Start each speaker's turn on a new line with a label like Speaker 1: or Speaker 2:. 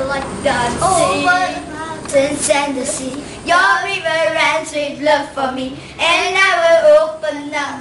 Speaker 1: like dancing over the mountains and the sea. Your river runs with love for me, and I will open up